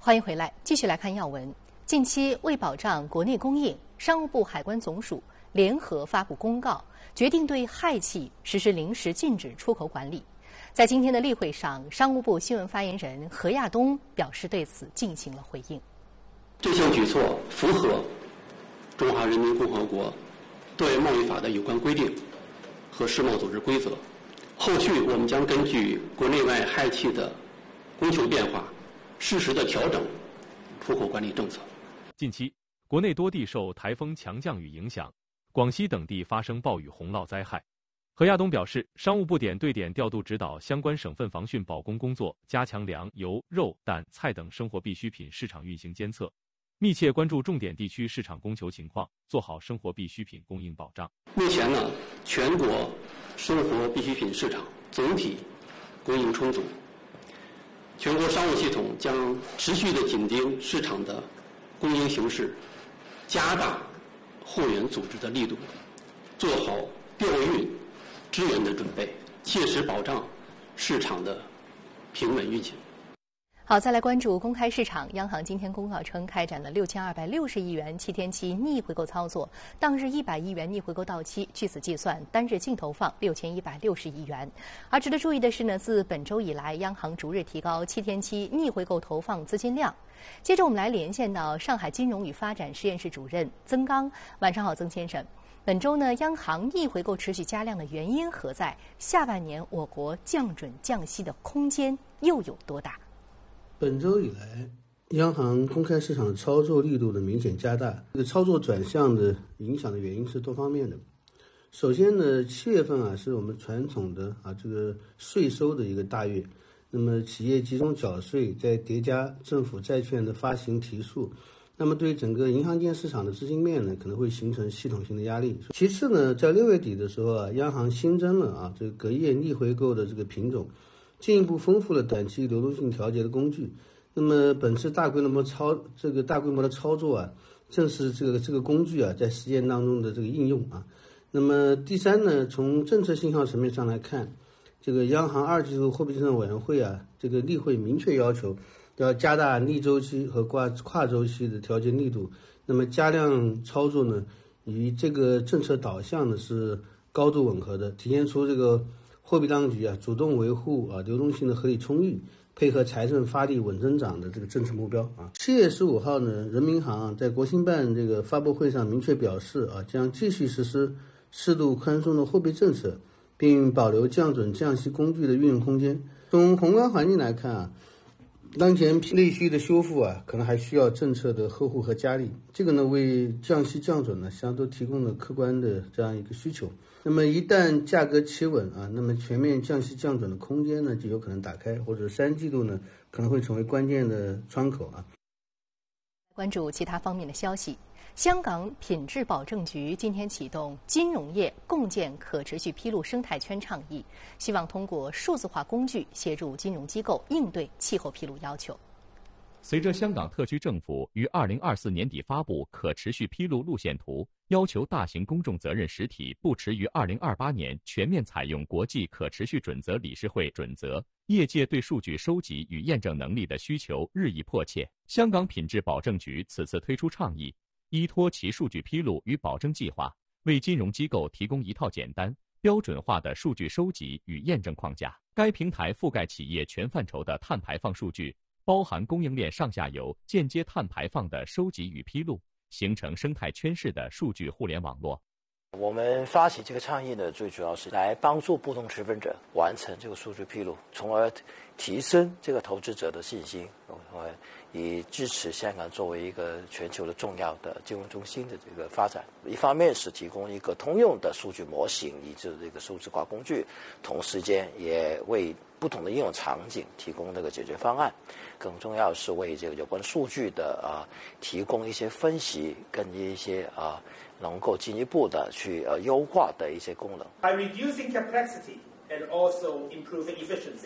欢迎回来，继续来看要闻。近期为保障国内供应，商务部、海关总署联合发布公告，决定对氦气实施临时禁止出口管理。在今天的例会上，商务部新闻发言人何亚东表示对此进行了回应。 这项举措符合中华人民共和国对贸易法的有关规定和世贸组织规则。后续我们将根据国内外氦气的供求变化，适时的调整出口管理政策。 近期，国内多地受台风强降雨影响，广西等地发生暴雨洪涝灾害。何亚东表示，商务部点对点调度指导相关省份防汛保供工作，加强粮、油、肉、蛋、菜等生活必需品市场运行监测，密切关注重点地区市场供求情况，做好生活必需品供应保障。 目前呢，全国生活必需品市场总体供应充足，全国商务系统将持续的紧盯市场的供应形势，加大货源组织的力度，做好调运支援的准备，切实保障市场的平稳运行。 好，再来关注公开市场。央行今天公告称，开展了6260亿元7天期逆回购操作，当日100亿元逆回购到期，据此计算，单日净投放6160亿元。而值得注意的是呢，自本周以来，央行逐日提高7天期逆回购投放资金量。接着我们来连线到上海金融与发展实验室主任曾刚。晚上好，曾先生。本周呢，央行逆回购持续加量的原因何在？下半年我国降准降息的空间又有多大？ 本周以来，央行公开市场操作力度的明显加大，这个操作转向的影响的原因是多方面的。首先呢，7月份是我们传统的这个税收的一个大月，那么企业集中缴税，再叠加政府债券的发行提速，那么对整个银行间市场的资金面呢，可能会形成系统性的压力。其次呢，在6月底的时候央行新增了这个隔夜逆回购的这个品种，进一步丰富了短期流动性调节的工具。那么本次大规模的操作正是这个工具在实践当中的这个应用那么第三呢，从政策信号层面上来看，这个央行2季度货币政策委员会这个例会明确要求要加大逆周期和跨周期的调节力度。那么加量操作呢，与这个政策导向呢是高度吻合的，体现出这个货币当局主动维护流动性的合理充裕，配合财政发力稳增长的这个政策目标7月15号呢，人民银行在国新办这个发布会上明确表示将继续实施适度宽松的货币政策，并保留降准降息工具的运用空间。从宏观环境来看当前内需的修复可能还需要政策的呵护和加力，这个呢为降息降准呢实际上都提供了客观的这样一个需求。那么一旦价格企稳那么全面降息降准的空间呢就有可能打开，或者3季度呢可能会成为关键的窗口关注其他方面的消息。香港品质保证局今天启动金融业共建可持续披露生态圈倡议，希望通过数字化工具协助金融机构应对气候披露要求。 随着香港特区政府于2024年底发布可持续披露路线图，要求大型公众责任实体不迟于2028年全面采用国际可持续准则理事会准则，业界对数据收集与验证能力的需求日益迫切。香港品质保证局此次推出倡议，依托其数据披露与保证计划，为金融机构提供一套简单、标准化的数据收集与验证框架。该平台覆盖企业全范畴的碳排放数据，包含供应链上下游间接碳排放的收集与披露，形成生态圈式的数据互联网络。 我们发起这个倡议呢，最主要是来帮助不同持份者完成这个数据披露，从而提升这个投资者的信心，以支持香港作为一个全球的重要的金融中心的这个发展。一方面是提供一个通用的数据模型，以及这个数字化工具，同时间也为不同的应用场景提供这个解决方案。更重要是为这个有关数据的提供一些分析跟一些能够进一步的去优化的一些功能。 By reducing complexity and also improving efficiency,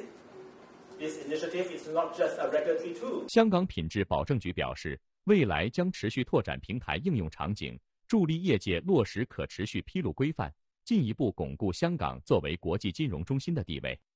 this initiative is not just a regulatory tool. 香港品质保证局表示，未来将持续拓展平台应用场景，助力业界落实可持续披露规范，进一步巩固香港作为国际金融中心的地位。